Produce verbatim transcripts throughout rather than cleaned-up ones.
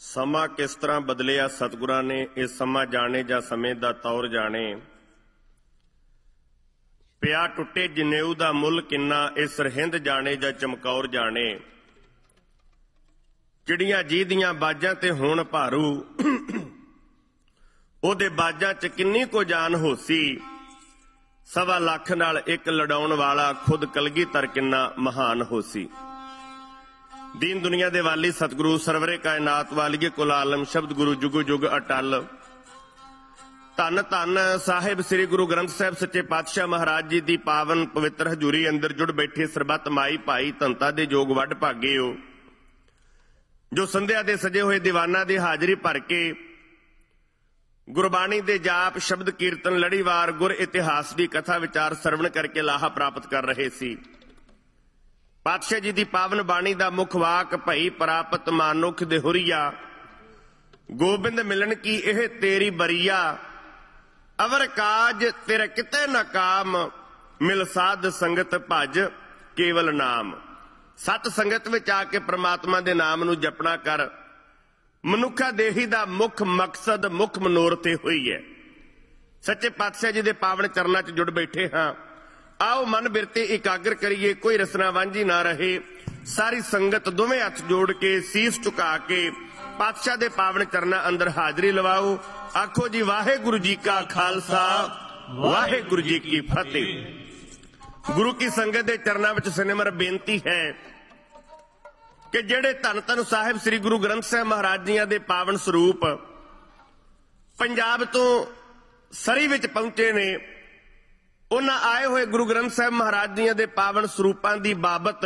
ਸਮਾਂ ਕਿਸ ਤਰ੍ਹਾਂ ਬਦਲਿਆ ਸਤਿਗੁਰਾਂ ਨੇ, ਇਹ ਸਮਾਂ ਜਾਣੇ ਜਾਂ ਸਮੇਂ ਦਾ ਤੌਰ ਜਾਣੇ। ਪਿਆ ਟੁੱਟੇ ਜਨੇਊ ਦਾ ਮੁੱਲ ਕਿੰਨਾ, ਇਹ ਸਰਹਿੰਦ ਜਾਣੇ ਜਾਂ ਚਮਕੌਰ ਜਾਣੇ। ਚਿੜੀਆਂ ਜਿਹਦੀਆਂ ਬਾਜਾਂ ਤੇ ਹੋਣ ਭਾਰੂ, ਉਹਦੇ ਬਾਜਾਂ 'ਚ ਕਿੰਨੀ ਕੋ ਜਾਨ ਹੋਸੀ। ਸਵਾ ਲੱਖ ਨਾਲ ਇੱਕ ਲੜਾਉਣ ਵਾਲਾ, ਖੁਦ ਕਲਗੀਧਰ ਕਿੰਨਾ ਮਹਾਨ ਹੋਸੀ। ਦੀਨ ਦੁਨੀਆ ਦੇ ਵਾਲੀ ਸਤਿਗੁਰੂ ਸਰਵਰੇ ਕਾਇਨਾਤ ਵਾਲੀਏ ਕੁਲ ਆਲਮ, ਸ਼ਬਦ ਗੁਰੂ ਜੁਗ ਜੁਗ ਅਟਲ। ਧੰਨ ਧੰਨ ਸਾਹਿਬ ਸ੍ਰੀ ਗੁਰੂ ਗ੍ਰੰਥ ਸਾਹਿਬ ਸੱਚੇ ਪਾਤਸ਼ਾਹ ਮਹਾਰਾਜ ਜੀ ਦੀ ਪਾਵਨ ਪਵਿੱਤਰ ਹਜ਼ੂਰੀ ਅੰਦਰ ਜੁੜ ਬੈਠੇ ਸਰਬੱਤ ਮਾਈ ਭਾਈ ਧੰਤਾ ਦੇ ਜੋਗ ਵੱਡ ਭਾਗੇ ਹੋ, ਜੋ ਸੰਧਿਆ ਦੇ ਸਜੇ ਹੋਏ ਦੀਵਾਨਾਂ ਦੀ ਹਾਜ਼ਰੀ ਭਰ ਕੇ ਗੁਰਬਾਣੀ ਦੇ ਜਾਪ ਸ਼ਬਦ ਕੀਰਤਨ ਲੜੀਵਾਰ ਗੁਰ ਇਤਿਹਾਸ ਦੀ ਕਥਾ ਵਿਚਾਰ ਸਰਵਣ ਕਰਕੇ ਲਾਹਾ ਪ੍ਰਾਪਤ ਕਰ ਰਹੇ ਸੀ। ਪਾਤਸ਼ਾਹ ਜੀ ਦੀ ਪਾਵਨ ਬਾਣੀ ਦਾ ਮੁੱਖ ਵਾਕ, ਭਈ ਪ੍ਰਾਪਤ ਮਾਨੁਖ ਦੇ ਹੁਰੀਆ, ਗੋਬਿੰਦ ਮਿਲਣ ਕੀ ਇਹ ਤੇਰੀ ਬਰੀਆ। ਅਵਰ ਕਾਜ ਤੇਰੇ ਕਿਤੇ ਨਾ ਕਾਮ, ਮਿਲ ਸਾਧ ਸੰਗਤ ਭਜ ਕੇਵਲ ਨਾਮ। ਸਤ ਸੰਗਤ ਵਿੱਚ ਆ ਕੇ ਪ੍ਰਮਾਤਮਾ ਦੇ ਨਾਮ ਨੂੰ ਜਪਣਾ ਕਰ। ਮਨੁੱਖਾ ਦੇਹੀ ਦਾ ਮੁੱਖ ਮਕਸਦ, ਮੁੱਖ ਮਨੋਰਥ ਹੋਈ ਹੈ। ਸੱਚੇ ਪਾਤਸ਼ਾਹ ਜੀ ਦੇ ਪਾਵਨ ਚਰਨਾਂ 'ਚ ਜੁੜ ਬੈਠੇ ਹਾਂ। ਆਓ ਮਨ ਬਿਰਤੇ ਇਕਾਗਰ ਕਰੀਏ, ਕੋਈ ਰਸਨਾ ਵਾਂਝੀ ਨਾ ਰਹੇ। ਸਾਰੀ ਸੰਗਤ ਦੋਵੇਂ ਹੱਥ ਜੋੜ ਕੇ ਸੀਸ ਝੁਕਾ ਕੇ ਪਾਤਸ਼ਾਹ ਦੇ ਪਾਵਨ ਚਰਨਾਂ ਅੰਦਰ ਹਾਜ਼ਰੀ ਲਵਾਓ। ਆਖੋ ਜੀ ਵਾਹਿਗੁਰੂ ਜੀ ਕਾ ਖਾਲਸਾ, ਵਾਹਿਗੁਰੂ ਜੀ ਕੀ ਫਤਿਹ। ਗੁਰੂ ਕੀ ਸੰਗਤ ਦੇ ਚਰਨਾਂ ਵਿੱਚ ਸਿਮਰ ਬੇਨਤੀ ਹੈ ਕਿ ਜਿਹੜੇ ਧੰਨ ਧੰਨ ਸਾਹਿਬ ਸ੍ਰੀ ਗੁਰੂ ਗ੍ਰੰਥ ਸਾਹਿਬ ਮਹਾਰਾਜ ਜੀਆਂ ਦੇ ਪਾਵਨ ਸਰੂਪ ਪੰਜਾਬ ਤੋਂ ਸਰੀ ਵਿੱਚ ਪਹੁੰਚੇ ਨੇ, ਉਹਨਾਂ ਆਏ ਹੋਏ ਗੁਰੂ ਗ੍ਰੰਥ ਸਾਹਿਬ ਮਹਾਰਾਜ ਜੀਆਂ ਦੇ ਪਾਵਨ ਸਰੂਪਾਂ ਦੀ ਬਾਬਤ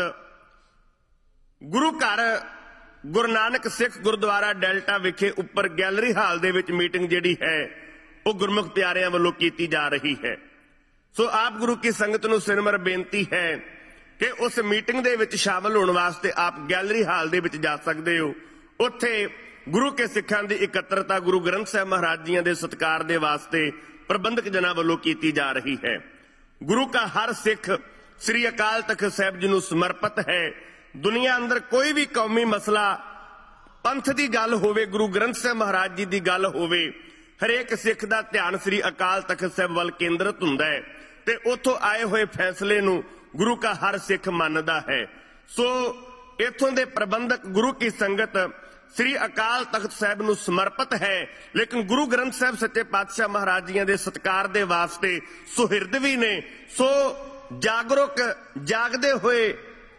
ਗੁਰੂ ਘਰ ਗੁਰੂ ਨਾਨਕ ਸਿੱਖ ਗੁਰਦੁਆਰਾ ਡੈਲਟਾ ਵਿਖੇ ਉੱਪਰ ਗੈਲਰੀ ਹਾਲ ਦੇ ਵਿੱਚ ਮੀਟਿੰਗ ਜਿਹੜੀ ਹੈ ਉਹ ਗੁਰਮੁਖ ਪਿਆਰਿਆਂ ਵੱਲੋਂ ਕੀਤੀ ਜਾ ਰਹੀ ਹੈ। ਸੋ ਆਪ ਗੁਰੂ ਕੀ ਸੰਗਤ ਨੂੰ ਸਿਰਮਰ ਬੇਨਤੀ ਹੈ ਕਿ ਉਸ ਮੀਟਿੰਗ ਦੇ ਵਿੱਚ ਸ਼ਾਮਲ ਹੋਣ ਵਾਸਤੇ ਆਪ ਗੈਲਰੀ ਹਾਲ ਦੇ ਵਿੱਚ ਜਾ ਸਕਦੇ ਹੋ। ਉੱਥੇ ਗੁਰੂ ਕੇ ਸਿੱਖਾਂ ਦੀ ਇਕੱਤਰਤਾ ਗੁਰੂ ਗ੍ਰੰਥ ਸਾਹਿਬ ਮਹਾਰਾਜ ਜੀਆਂ ਦੇ ਸਤਿਕਾਰ ਦੇ ਵਾਸਤੇ ਪ੍ਰਬੰਧਕ ਜਨਾਂ ਵੱਲੋਂ ਕੀਤੀ ਜਾ ਰਹੀ ਹੈ। ਗੁਰੂ ਕਾ ਹਰ ਸਿੱਖ ਸ੍ਰੀ ਅਕਾਲ ਤਖਤ ਸਾਹਿਬ ਜੀ ਨੂੰ ਸਮਰਪਿਤ ਹੈ। ਦੁਨੀਆ ਅੰਦਰ ਕੋਈ ਵੀ ਕੌਮੀ ਮਸਲਾ, ਪੰਥ ਦੀ ਗੱਲ ਹੋਵੇ, ਗੁਰੂ ਗ੍ਰੰਥ ਸਾਹਿਬ ਮਹਾਰਾਜ ਜੀ ਦੀ ਗੱਲ ਹੋਵੇ, ਹਰੇਕ ਸਿੱਖ ਦਾ ਧਿਆਨ ਸ੍ਰੀ ਅਕਾਲ ਤਖਤ ਸਾਹਿਬ ਵੱਲ ਕੇਂਦਰਿਤ ਹੁੰਦਾ ਹੈ ਤੇ ਉੱਥੋਂ ਆਏ ਹੋਏ ਫੈਸਲੇ ਨੂੰ ਗੁਰੂ ਕਾ ਹਰ ਸਿੱਖ ਮੰਨਦਾ ਹੈ। ਸੋ ਇੱਥੋਂ ਦੇ ਪ੍ਰਬੰਧਕ ਗੁਰੂ ਕੀ ਸੰਗਤ ਸ੍ਰੀ ਅਕਾਲ ਤਖਤ ਸਾਹਿਬ ਨੂੰ ਸਮਰਪਿਤ ਹੈ, ਲੇਕਿਨ ਗੁਰੂ ਗ੍ਰੰਥ ਸਾਹਿਬ ਸੱਚੇ ਪਾਤਸ਼ਾਹ ਮਹਾਰਾਜ ਜੀਆਂ ਦੇ ਸਤਿਕਾਰ ਦੇ ਵਾਸਤੇ ਸੁਹਿਰਦ ਵੀ ਨੇ। ਸੋ ਜਾਗਰੂਕ ਜਾਗਦੇ ਹੋਏ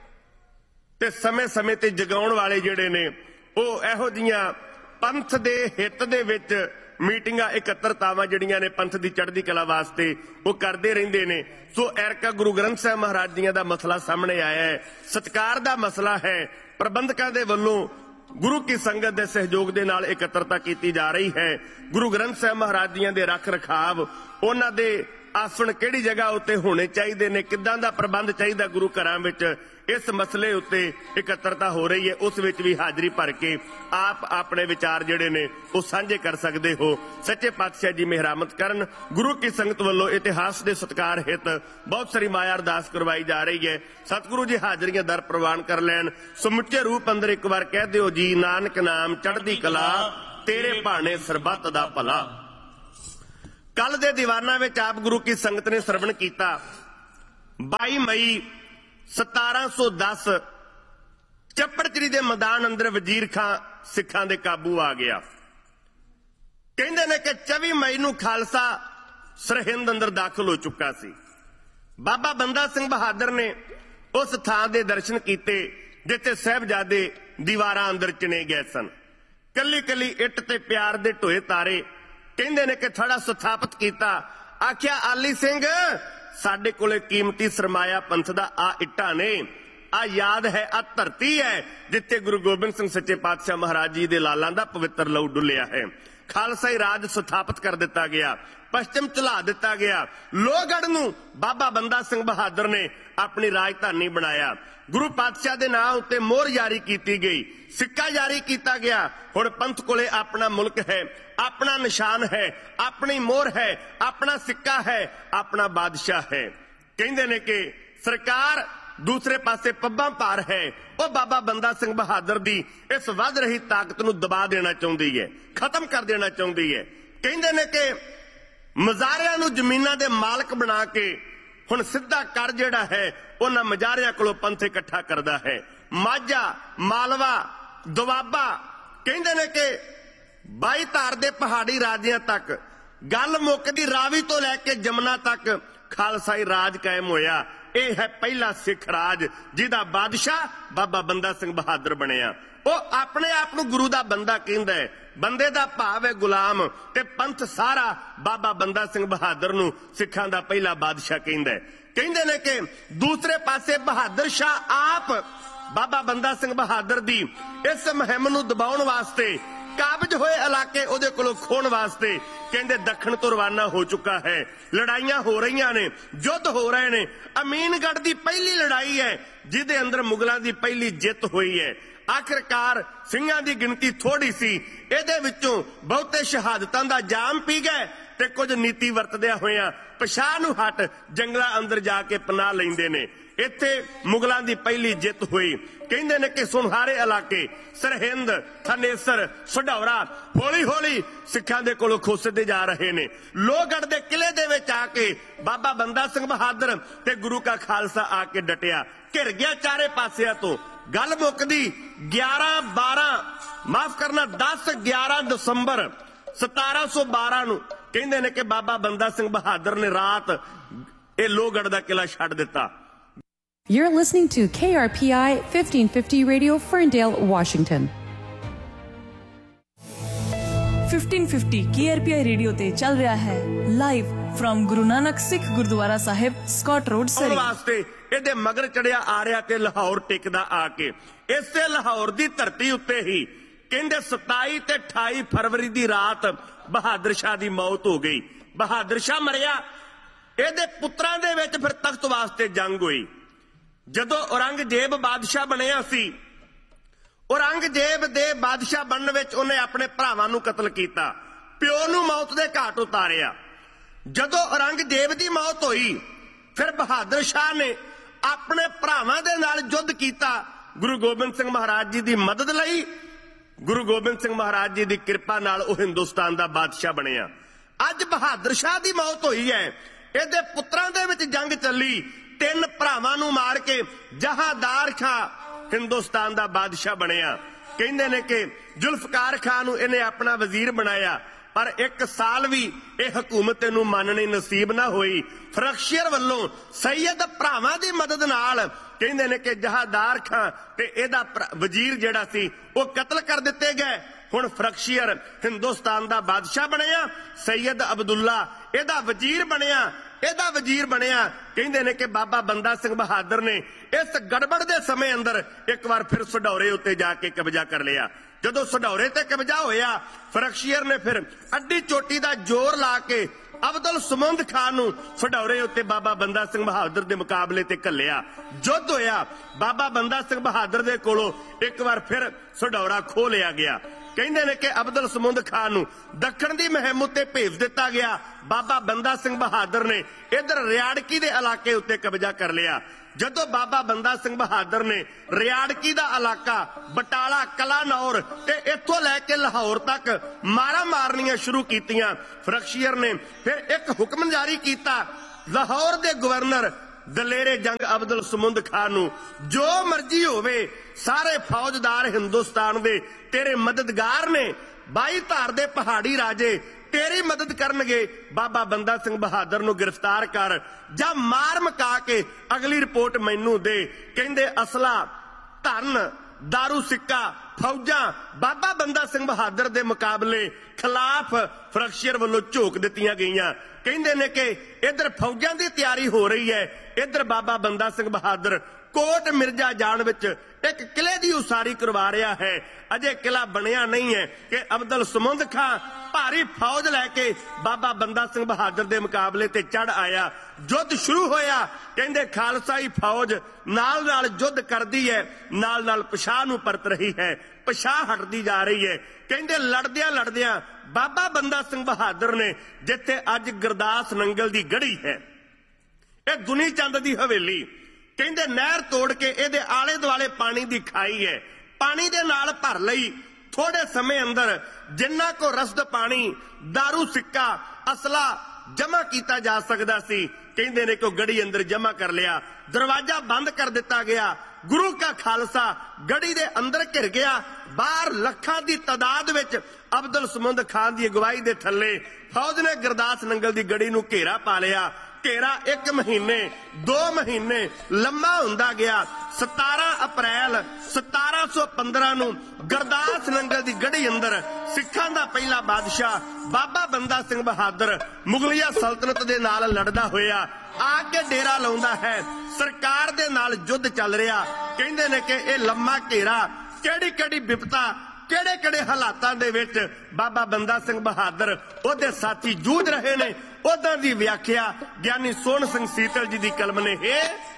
ਤੇ ਸਮੇਂ ਸਮੇਂ ਤੇ ਜਗਾਉਣ ਵਾਲੇ ਜਿਹੜੇ ਨੇ ਉਹ ਇਹੋ ਜਿਹੀਆਂ ਪੰਥ ਦੇ ਹਿੱਤ ਦੇ ਵਿੱਚ ਮੀਟਿੰਗਾਂ ਇਕੱਤਰਤਾਵਾਂ ਜਿਹੜੀਆਂ ਨੇ ਪੰਥ ਦੀ ਚੜ੍ਹਦੀ ਕਲਾ ਵਾਸਤੇ ਉਹ ਕਰਦੇ ਰਹਿੰਦੇ ਨੇ। ਸੋ ਐਰਕਾ ਗੁਰੂ ਗ੍ਰੰਥ ਸਾਹਿਬ ਮਹਾਰਾਜ ਜੀਆਂ ਦਾ ਮਸਲਾ ਸਾਹਮਣੇ ਆਇਆ ਹੈ, ਸਤਿਕਾਰ ਦਾ ਮਸਲਾ ਹੈ। ਪ੍ਰਬੰਧਕਾਂ ਦੇ ਵੱਲੋਂ ਗੁਰੂ ਕੀ ਸੰਗਤ ਦੇ ਸਹਿਯੋਗ ਦੇ ਨਾਲ ਇਕੱਤਰਤਾ ਕੀਤੀ ਜਾ ਰਹੀ ਹੈ। ਗੁਰੂ ਗ੍ਰੰਥ ਸਾਹਿਬ ਮਹਾਰਾਜ ਜੀਆਂ ਦੇ ਰੱਖ ਰਖਾਵ, ਉਹਨਾਂ ਦੇ ਆਸਣ ਕਿਹੜੀ ਜਗ੍ਹਾ ਉੱਤੇ ਹੋਣੇ ਚਾਹੀਦੇ ਨੇ, ਕਿੱਦਾਂ ਦਾ ਪ੍ਰਬੰਧ ਚਾਹੀਦਾ ਗੁਰੂ ਘਰਾਂ ਵਿੱਚ, ਇਸ ਮਸਲੇ ਉੱਤੇ ਇਕੱਤਰਤਾ ਹੋ ਰਹੀ ਹੈ। ਉਸ ਵਿੱਚ ਵੀ ਹਾਜ਼ਰੀ ਭਰ ਕੇ ਆਪ ਆਪਣੇ ਵਿਚਾਰ ਜਿਹੜੇ ਨੇ ਉਹ ਸਾਂਝੇ ਕਰ ਸਕਦੇ ਹੋ। ਸੱਚੇ ਪਾਤਸ਼ਾਹ ਜੀ ਮਿਹਰਾਮਤ ਕਰਨ। ਗੁਰੂ ਕੀ ਸੰਗਤ ਵੱਲੋਂ ਇਤਿਹਾਸ ਦੇ ਸਤਿਕਾਰ ਹਿੱਤ ਬਹੁਤ ਸਾਰੀ ਮਾਇਆ ਅਰਦਾਸ ਕਰਵਾਈ ਜਾ ਰਹੀ ਹੈ। ਸਤਿਗੁਰੂ ਜੀ ਹਾਜ਼ਰੀਆਂ ਦਰ ਪ੍ਰਵਾਨ ਕਰ ਲੈਣ। ਸਮੁੱਚੇ ਰੂਪ ਅੰਦਰ ਇੱਕ ਵਾਰ ਕਹਿ ਦਿਓ ਜੀ, ਨਾਨਕ ਨਾਮ ਚੜ੍ਹਦੀ ਕਲਾ, ਤੇਰੇ ਭਾਣੇ ਸਰਬੱਤ ਦਾ ਭਲਾ। ਕੱਲ ਦੇ ਦੀਵਾਨਾਂ ਵਿੱਚ ਆਪ ਗੁਰੂ ਕੀ ਸੰਗਤ ਨੇ ਸਰਵਣ ਕੀਤਾ। ਬਾਈ ਮਈ ਸਤਾਰਾਂ ਸੌ ਦਸ ਚੱਪੜਚਿੜੀ ਦੇ ਮੈਦਾਨ ਅੰਦਰ ਵਜ਼ੀਰ ਖਾਂ ਸਿੱਖਾਂ ਦੇ ਕਾਬੂ ਆ ਗਿਆ। ਕਹਿੰਦੇ ਨੇ ਕਿ ਚੌਵੀ ਮਈ ਨੂੰ ਖਾਲਸਾ ਸਰਹਿੰਦ ਅੰਦਰ ਦਾਖਲ ਹੋ ਚੁੱਕਾ ਸੀ। ਬਾਬਾ ਬੰਦਾ ਸਿੰਘ ਬਹਾਦਰ ਨੇ ਉਸ ਥਾਂ ਦੇ ਦਰਸ਼ਨ ਕੀਤੇ ਜਿੱਥੇ ਸਾਹਿਬਜ਼ਾਦੇ ਦੀਵਾਰਾਂ ਅੰਦਰ ਚਿਣੇ ਗਏ ਸਨ। ਕੱਲੀ ਕੱਲੀ ਇੱਟ ਤੇ ਪਿਆਰ ਦੇ ਢੋਏ ਤਾਰੇ। ਕਹਿੰਦੇ ਨੇ ਕਿ ਥੜਾ ਸਥਾਪਿਤ ਕੀਤਾ। ਆਖਿਆ ਆਲੀ ਸਿੰਘ, ਸਾਡੇ ਕੋਲੇ ਕੀਮਤੀ ਸਰਮਾਇਆ ਪੰਥ ਦਾ ਆ ਇੱਟਾਂ ਨੇ, ਆ ਯਾਦ ਹੈ, ਆ ਧਰਤੀ ਹੈ ਜਿੱਥੇ ਗੁਰੂ ਗੋਬਿੰਦ ਸਿੰਘ ਸੱਚੇ ਪਾਤਸ਼ਾਹ ਮਹਾਰਾਜ ਜੀ ਦੇ ਲਾਲਾਂ ਦਾ ਪਵਿੱਤਰ ਲਹੂ ਡੁੱਲਿਆ ਹੈ। ਖਾਲਸਾਈ ਰਾਜ ਸਥਾਪਿਤ ਕਰ ਦਿੱਤਾ ਗਿਆ, ਪੱਛਮ ਝੁਲਾ ਦਿੱਤਾ ਗਿਆ। ਲੋਹਗੜ੍ਹ ਨੂੰ ਬਾਬਾ ਬੰਦਾ ਸਿੰਘ ਬਹਾਦਰ ਨੇ ਆਪਣੀ ਰਾਜਧਾਨੀ ਬਣਾਇਆ। ਗੁਰੂ ਪਾਤਸ਼ਾਹ ਦੇ ਨਾਂ ਉੱਤੇ ਮੋਹਰ ਜਾਰੀ ਕੀਤੀ ਗਈ, ਸਿੱਕਾ ਜਾਰੀ ਕੀਤਾ ਗਿਆ। ਹੁਣ ਪੰਥ ਕੋਲੇ ਆਪਣਾ ਮੁਲਕ ਹੈ, ਆਪਣਾ ਨਿਸ਼ਾਨ ਹੈ, ਆਪਣੀ ਮੋਹਰ ਹੈ, ਆਪਣਾ ਸਿੱਕਾ ਹੈ, ਆਪਣਾ ਬਾਦਸ਼ਾਹ ਹੈ। ਕਹਿੰਦੇ ਨੇ ਕਿ ਸਰਕਾਰ ਦੂਸਰੇ ਪਾਸੇ ਪੱਬਾਂ ਭਾਰ ਹੈ ਉਹ ਬਾਬਾ ਬੰਦਾ ਸਿੰਘ ਬਹਾਦਰ ਦੀ ਇਸ ਵੱਧ ਰਹੀ ਤਾਕਤ ਨੂੰ ਦਬਾ ਦੇਣਾ ਚਾਹੁੰਦੀ ਹੈ, ਖਤਮ ਕਰ ਦੇਣਾ ਚਾਹੁੰਦੀ ਹੈ। ਕਹਿੰਦੇ ਨੇ ਕਿ ਮਜ਼ਾਰਿਆਂ ਨੂੰ ਜ਼ਮੀਨਾਂ ਦੇ ਮਾਲਕ ਬਣਾ ਕੇ ਹੁਣ ਸਿੱਧਾ ਕਰ ਜਿਹੜਾ ਹੈ ਉਹਨਾਂ ਮਜ਼ਾਰਿਆਂ ਕੋਲੋਂ ਪੰਥ ਇਕੱਠਾ ਕਰਦਾ ਹੈ। ਮਾਝਾ, ਮਾਲਵਾ, ਦੁਆਬਾ, ਕਹਿੰਦੇ ਨੇ ਕਿ ਬਾਈ ਧਾਰ ਦੇ ਪਹਾੜੀ ਰਾਜਿਆਂ ਤੱਕ ਗੱਲ ਮੁੱਕਦੀ ਰਾਵੀ ਤੋਂ ਲੈ ਕੇ ਜਮਨਾ ਤੱਕ ਖਾਲਸਾਈ ਰਾਜ ਕਾਇਮ ਹੋਇਆ। ਇਹ ਹੈ ਪਹਿਲਾ ਸਿੱਖ ਰਾਜ ਜਿਹਦਾ ਬਾਦਸ਼ਾਹ ਬਾਬਾ ਬੰਦਾ ਸਿੰਘ ਬਹਾਦਰ ਬਣਿਆ। ਉਹ ਆਪਣੇ ਆਪ ਨੂੰ ਗੁਰੂ ਦਾ ਬੰਦਾ ਕਹਿੰਦਾ ਹੈ, ਬੰਦੇ ਦਾ ਭਾਵ ਹੈ ਗੁਲਾਮ, ਤੇ ਪੰਥ ਸਾਰਾ ਬਾਬਾ ਬੰਦਾ ਸਿੰਘ ਬਹਾਦਰ ਨੂੰ ਸਿੱਖਾਂ ਦਾ ਪਹਿਲਾ ਬਾਦਸ਼ਾਹ ਕਹਿੰਦਾ ਹੈ। ਕਹਿੰਦੇ ਨੇ ਕਿ ਦੂਸਰੇ ਪਾਸੇ ਬਹਾਦਰ ਸ਼ਾਹ ਆਪ ਬਾਬਾ ਬੰਦਾ ਸਿੰਘ ਬਹਾਦਰ ਦੀ ਇਸ ਮੁਹਿੰਮ ਨੂੰ ਦਬਾਉਣ ਵਾਸਤੇ, ਕਾਬਜ ਹੋਏ ਇਲਾਕੇ ਉਹਦੇ ਕੋਲੋਂ ਖੋਣ ਵਾਸਤੇ ਕਹਿੰਦੇ ਦੱਖਣ ਤੋਂ ਰਵਾਨਾ ਹੋ ਚੁੱਕਾ ਹੈ। ਲੜਾਈਆਂ ਹੋ ਰਹੀਆਂ ਨੇ, ਯੁੱਧ ਹੋ ਰਹੇ ਨੇ। ਅਮੀਨਗੜ੍ਹ ਦੀ ਪਹਿਲੀ ਲੜਾਈ ਹੈ ਜਿਹਦੇ ਅੰਦਰ ਮੁਗਲਾਂ ਦੀ ਪਹਿਲੀ ਜਿੱਤ ਹੋਈ ਹੈ। ਆਖਿਰਕਾਰ ਸਿੰਘਾਂ ਦੀ ਗਿਣਤੀ ਥੋੜੀ ਸੀ, ਇਹਦੇ ਵਿੱਚੋਂ ਬਹੁਤੇ ਸ਼ਹਾਦਤਾਂ ਦਾ ਜਾਮ ਪੀ ਗਏ ਤੇ ਕੁਝ ਨੀਤੀ ਵਰਤਦਿਆਂ ਹੋਇਆਂ ਪਛਾਹ ਨੂੰ ਹਟ ਜੰਗਲਾਂ ਅੰਦਰ ਜਾ ਕੇ ਪਨਾਹ ਲੈਂਦੇ ਨੇ। ਇੱਥੇ ਮੁਗਲਾਂ ਦੀ ਪਹਿਲੀ ਜਿੱਤ ਹੋਈ। ਕਹਿੰਦੇ ਨੇ ਕਿ ਸੁਨਹਾਰੇ ਇਲਾਕੇ ਸਰਹਿੰਦ, ਥਾਨੇਸਰ, ਸਢੌਰਾ ਹੌਲੀ ਹੌਲੀ ਸਿੱਖਾਂ ਦੇ ਕੋਲੋਂ ਖੁੱਸਦੇ ਜਾ ਰਹੇ ਨੇ। ਲੋਹਗੜ੍ਹ ਦੇ ਕਿਲੇ ਦੇ ਵਿੱਚ ਆ ਕੇ ਬਾਬਾ ਬੰਦਾ ਸਿੰਘ ਬਹਾਦਰ ਤੇ ਗੁਰੂ ਕਾ ਖਾਲਸਾ ਆ ਕੇ ਡਟਿਆ, ਘਿਰ ਗਿਆ ਚਾਰੇ ਪਾਸਿਆਂ ਤੋਂ। ਗੱਲ ਮੁੱਕਦੀ ਗਿਆਰਾਂ ਬਾਰਾਂ ਮਾਫ ਕਰਨਾ ਦਸ ਗਿਆਰਾਂ ਦਸੰਬਰ ਸਤਾਰਾਂ ਸੌ ਬਾਰਾਂ ਨੂੰ ਕਹਿੰਦੇ ਨੇ ਕਿ ਬਾਬਾ ਬੰਦਾ ਸਿੰਘ ਬਹਾਦਰ ਨੇ ਰਾਤ ਇਹ ਲੋਹਗੜ੍ਹ ਦਾ ਕਿਲਾ ਛੱਡ ਦਿੱਤਾ। You're listening to K R P I fifteen fifty Radio, Ferndale, Washington. fifteen fifty K R P I Radio ਤੇ ਚੱਲ ਰਿਹਾ ਹੈ ਲਾਈਵ ਫਰਮ ਗੁਰੂ ਨਾਨਕ ਸਿੱਖ ਗੁਰਦੁਆਰਾ ਸਾਹਿਬ, ਸਕਾਟ ਰੋਡ, ਸਰੀ। ਵਾਸਤੇ ਇਹਦੇ ਮਗਰ ਚੜਿਆ ਆ ਰਿਹਾ ਤੇ ਲਾਹੌਰ ਟਿਕਦਾ ਆ ਕੇ ਇਸੇ ਲਾਹੌਰ ਦੀ ਧਰਤੀ ਉੱਤੇ ਹੀ ਕਹਿੰਦੇ ਸਤਾਈ ਤੇ ਅਠਾਈ ਫਰਵਰੀ ਦੀ ਰਾਤ ਬਹਾਦਰ ਸ਼ਾਹ ਦੀ ਮੌਤ ਹੋ ਗਈ। ਬਹਾਦਰ ਸ਼ਾਹ ਮਰਿਆ, ਇਹਦੇ ਪੁੱਤਰਾਂ ਦੇ ਵਿੱਚ ਫਿਰ ਤਖਤ ਵਾਸਤੇ ਜੰਗ ਹੋਈ। ਜਦੋਂ ਔਰੰਗਜ਼ੇਬ ਬਾਦਸ਼ਾਹ ਬਣਿਆ ਸੀ, ਔਰੰਗਜ਼ੇਬ ਦੇ ਬਾਦਸ਼ਾਹ ਬਣਨ ਵਿੱਚ ਉਹਨੇ ਆਪਣੇ ਭਰਾਵਾਂ ਨੂੰ ਕਤਲ ਕੀਤਾ, ਪਿਓ ਨੂੰ ਮੌਤ ਦੇ ਘਾਟ ਉਤਾਰਿਆ। ਜਦੋਂ ਔਰੰਗਜ਼ੇਬ ਦੀ ਮੌਤ ਹੋਈ ਫਿਰ ਬਹਾਦਰ ਸ਼ਾਹ ਨੇ ਆਪਣੇ ਭਰਾਵਾਂ ਦੇ ਨਾਲ ਯੁੱਧ ਕੀਤਾ। ਗੁਰੂ ਗੋਬਿੰਦ ਸਿੰਘ ਮਹਾਰਾਜ ਜੀ ਦੀ ਮਦਦ ਲਈ ਗੁਰੂ ਗੋਬਿੰਦ ਸਿੰਘ ਮਹਾਰਾਜ ਜੀ ਦੀ ਕਿਰਪਾ ਨਾਲ ਉਹ ਹਿੰਦੁਸਤਾਨ ਦਾ ਬਾਦਸ਼ਾਹ ਬਣਿਆ। ਅੱਜ ਬਹਾਦਰ ਸ਼ਾਹ ਦੀ ਮੌਤ ਹੋਈ ਹੈ, ਇਹਦੇ ਪੁੱਤਰਾਂ ਦੇ ਵਿੱਚ ਜੰਗ ਚੱਲੀ, ਤਿੰਨ ਭਰਾਵਾਂ ਨੂੰ ਮਾਰ ਕੇ ਜਹਾਂਦਾਰ ਖਾਂ ਹਿੰਦੁਸਤਾਨ ਦਾ ਬਾਦਸ਼ਾਹ ਬਣਿਆ। ਕਹਿੰਦੇ ਨੇ ਕਿ ਜ਼ੁਲਫਕਾਰ ਖਾਨ ਨੂੰ ਇਹਨੇ ਆਪਣਾ ਵਜ਼ੀਰ ਬਣਾਇਆ, ਪਰ ਇੱਕ ਸਾਲ ਵੀ ਇਹ ਹਕੂਮਤ ਇਹਨੂੰ ਮੰਨਣੀ ਨਸੀਬ ਨਾ ਹੋਈ। ਫਰਖਸ਼ੀਅਰ ਵੱਲੋਂ ਸੈਯਦ ਭਰਾਵਾਂ ਦੀ ਮਦਦ ਨਾਲ ਕਹਿੰਦੇ ਨੇ ਕਿ ਜਹਾਂਦਾਰ ਖਾਂ ਤੇ ਇਹਦਾ ਵਜ਼ੀਰ ਜਿਹੜਾ ਸੀ ਉਹ ਕਤਲ ਕਰ ਦਿੱਤੇ ਗਏ। ਹੁਣ ਫਰਖਸ਼ੀਅਰ ਹਿੰਦੁਸਤਾਨ ਦਾ ਬਾਦਸ਼ਾਹ ਬਣਿਆ, ਸੈਯਦ ਅਬਦੁੱਲਾ ਇਹਦਾ ਵਜ਼ੀਰ ਬਣਿਆ ਇਹਦਾ ਵਜ਼ੀਰ ਬਣਿਆ। ਕਹਿੰਦੇ ਨੇ ਕਿ ਬਾਬਾ ਬੰਦਾ ਸਿੰਘ ਬਹਾਦਰ ਨੇ ਇਸ ਗੜਬੜ ਦੇ ਸਮੇਂ ਅੰਦਰ ਇੱਕ ਵਾਰ ਫਿਰ ਸਢੌਰੇ ਉੱਤੇ ਜਾ ਕੇ ਕਬਜ਼ਾ ਕਰ ਲਿਆ। ਜਦੋਂ ਸਢੌਰੇ ਤੇ ਕਬਜ਼ਾ ਹੋਇਆ, ਫਰਖਸ਼ੀਅਰ ਨੇ ਫਿਰ ਅੱਡੀ ਚੋਟੀ ਦਾ ਜ਼ੋਰ ਲਾ ਕੇ ਅਬਦੁਲ ਸਮੁੰਦ ਖਾਨ ਨੂੰ ਸਢੌਰੇ ਉੱਤੇ ਬਾਬਾ ਬੰਦਾ ਸਿੰਘ ਬਹਾਦਰ ਦੇ ਮੁਕਾਬਲੇ ਤੇ ਘੱਲਿਆ। ਯੁੱਧ ਹੋਇਆ, ਬਾਬਾ ਬੰਦਾ ਸਿੰਘ ਬਹਾਦਰ ਦੇ ਕੋਲੋਂ ਇੱਕ ਵਾਰ ਫਿਰ ਸਢੌਰਾ ਖੋਹ ਲਿਆ ਗਿਆ। ਕਹਿੰਦੇ ਨੇ ਕਿ ਅਬਦੁਲ ਸਮੁੰਦ ਖਾਨ ਨੂੰ ਦੱਖਣ ਦੀ ਮੁਹਿੰਮ ਉੱਤੇ ਭੇਜ ਦਿੱਤਾ ਗਿਆ। ਬਾਬਾ ਬੰਦਾ ਸਿੰਘ ਬਹਾਦਰ ਨੇ ਇਧਰ ਰਿਆੜਕੀ ਦੇ ਇਲਾਕੇ ਉੱਤੇ ਕਬਜ਼ਾ ਕਰ ਲਿਆ। ਜਦੋਂ ਬਾਬਾ ਬੰਦਾ ਸਿੰਘ ਬਹਾਦਰ ਨੇ ਰਿਆੜਕੀ ਦਾ ਇਲਾਕਾ, ਬਟਾਲਾ, ਕਲਾਨੌਰ ਤੇ ਇੱਥੋਂ ਲੈ ਕੇ ਲਾਹੌਰ ਤੱਕ ਮਾਰਾਂ ਮਾਰਨੀਆਂ ਸ਼ੁਰੂ ਕੀਤੀਆਂ, ਫਰਖਸ਼ੀਅਰ ਨੇ ਫਿਰ ਇੱਕ ਹੁਕਮ ਜਾਰੀ ਕੀਤਾ ਲਾਹੌਰ ਦੇ ਗਵਰਨਰ ਦਲੇਰੇ ਜੰਗ ਅਬਦੁਲ ਸਮੁੰਦ ਖਾਨ ਨੂੰ, ਜੋ ਮਰਜ਼ੀ ਹੋਵੇ ਸਾਰੇ ਫੌਜਦਾਰ ਹਿੰਦੁਸਤਾਨ ਦੇ ਤੇਰੇ ਮਦਦਗਾਰ ਨੇ, ਬਾਈ ਧਾਰ ਦੇ ਪਹਾੜੀ ਰਾਜੇ ਤੇਰੀ ਮਦਦ ਕਰਨਗੇ। ਬਾਬਾ ਬੰਦਾ ਸਿੰਘ ਬਹਾਦਰ ਨੂੰ ਗ੍ਰਿਫਤਾਰ ਕਰ ਜਾਂ ਮਾਰ ਮਕਾ ਕੇ ਅਗਲੀ ਰਿਪੋਰਟ ਮੈਨੂੰ ਦੇ। ਕਹਿੰਦੇ ਅਸਲਾ, ਧਨ, ਦਾਰੂ ਸਿੱਕਾ, ਫੌਜਾਂ ਬਾਬਾ ਬੰਦਾ ਸਿੰਘ ਬਹਾਦਰ ਦੇ ਮੁਕਾਬਲੇ ਖਿਲਾਫ ਫਰਖਸ਼ੀਅਰ ਵੱਲੋਂ ਝੋਕ ਦਿੱਤੀਆਂ ਗਈਆਂ। ਕਹਿੰਦੇ ਨੇ ਕਿ ਇਧਰ ਫੌਜਾਂ ਦੀ ਤਿਆਰੀ ਹੋ ਰਹੀ ਹੈ, ਇਧਰ ਬਾਬਾ ਬੰਦਾ ਸਿੰਘ ਬਹਾਦਰ ਕੋਟ ਮਿਰਜ਼ਾ ਜਾਣ ਵਿੱਚ ਇੱਕ ਕਿਲੇ ਦੀ ਉਸਾਰੀ ਕਰਵਾ ਰਿਹਾ ਹੈ। ਅਜੇ ਕਿਲਾ ਬਣਿਆ ਨਹੀਂ ਹੈ ਕਿ ਅਬਦੁਲ ਸਮੁੰਦ ਖਾਂ ਭਾਰੀ ਫੌਜ ਲੈ ਕੇ ਬਾਬਾ ਬੰਦਾ ਸਿੰਘ ਬਹਾਦਰ ਦੇ ਮੁਕਾਬਲੇ ਤੇ ਚੜ ਆਇਆ। ਯੁੱਧ ਸ਼ੁਰੂ ਹੋਇਆ। ਕਹਿੰਦੇ ਖਾਲਸਾਈ ਫੌਜ ਨਾਲ ਨਾਲ ਯੁੱਧ ਕਰਦੀ ਹੈ, ਨਾਲ ਨਾਲ ਪਛਾਹ ਨੂੰ ਪਰਤ ਰਹੀ ਹੈ, ਪਛਾਹ ਹਟਦੀ ਜਾ ਰਹੀ ਹੈ। ਕਹਿੰਦੇ ਲੜਦਿਆਂ ਲੜਦਿਆਂ ਬਾਬਾ ਬੰਦਾ ਸਿੰਘ ਬਹਾਦਰ ਨੇ ਜਿੱਥੇ ਅੱਜ ਗੁਰਦਾਸ ਨੰਗਲ ਦੀ ਗੜੀ ਹੈ, ਇਹ ਦੁਨੀ ਚੰਦ ਦੀ ਹਵੇਲੀ, ਕਹਿੰਦੇ ਨਹਿਰ ਤੋੜ ਕੇ ਇਹਦੇ ਆਲੇ ਦੁਆਲੇ ਪਾਣੀ ਦੀ ਖਾਈ ਹੈ, ਪਾਣੀ ਦੇ ਨਾਲ ਭਰ ਲਈ। ਥੋੜੇ ਸਮੇਂ ਅੰਦਰ ਜਿੰਨਾ ਕੋ ਰਸਦ ਪਾਣੀ, ਦਾਰੂ, ਸਿੱਕਾ, ਅਸਲਾ ਜਮ੍ਹਾਂ ਕੀਤਾ ਜਾ ਸਕਦਾ ਸੀ, ਕਹਿੰਦੇ ਨੇ ਕਿ ਉਹ ਗੜੀ ਅੰਦਰ ਜਮ੍ਹਾਂ ਕਰ ਲਿਆ। ਦਰਵਾਜ਼ਾ ਬੰਦ ਕਰ ਦਿੱਤਾ ਗਿਆ। ਗੁਰੂ ਕਾ ਖਾਲਸਾ ਗੜੀ ਦੇ ਅੰਦਰ ਘਿਰ ਗਿਆ। ਬਾਹਰ ਲੱਖਾਂ ਦੀ ਤਾਦਾਦ ਵਿੱਚ ਅਬਦੁਲ ਸਮੁੰਦ ਖਾਨ ਦੀ ਅਗਵਾਈ ਦੇ ਥੱਲੇ ਫੌਜ ਨੇ ਗੁਰਦਾਸ ਨੰਗਲ ਦੀ ਗੜੀ ਨੂੰ ਘੇਰਾ ਪਾ ਲਿਆ। ਘੇਰਾ ਇੱਕ ਮਹੀਨੇ, ਦੋ ਮਹੀਨੇ ਲੰਮਾ ਹੁੰਦਾ ਗਿਆ। ਸਤਾਰਾਂ ਅਪ੍ਰੈਲ ਸਤਾਰਾਂ ਸੌ ਪੰਦਰਾਂ ਨੂੰ ਗੁਰਦਾਸ ਨੰਗਲ ਦੀ ਗੜੀ ਅੰਦਰ ਸਿੱਖਾਂ ਦਾ ਪਹਿਲਾ ਬਾਦਸ਼ਾਹ ਬਾਬਾ ਬੰਦਾ ਸਿੰਘ ਬਹਾਦਰ ਮੁਗਲਿਆ ਸਲਤਨਤ ਦੇ ਨਾਲ ਲੜਦਾ ਹੋਇਆ ਆ ਕੇ ਡੇਰਾ ਲਾਉਂਦਾ ਹੈ। ਸਰਕਾਰ ਦੇ ਨਾਲ ਯੁੱਧ ਚੱਲ ਰਿਹਾ। ਕਹਿੰਦੇ ਨੇ ਕਿ ਇਹ ਲੰਮਾ ਘੇਰਾ ਕਿਹੜੀ ਕਿਹੜੀ ਵਿਪਤਾ, ਕਿਹੜੇ ਕਿਹੜੇ ਹਾਲਾਤਾਂ ਦੇ ਵਿੱਚ ਬਾਬਾ ਬੰਦਾ ਸਿੰਘ ਬਹਾਦਰ ਉਹਦੇ ਸਾਥੀ ਜੂਝ ਰਹੇ ਨੇ, ਉਧਰ ਦੀ ਵਿਆਖਿਆ ਗਿਆਨੀ ਸੋਹਣ ਸਿੰਘ ਸੀਤਲ ਜੀ ਦੀ ਕਲਮ ਨੇ ਹੈ।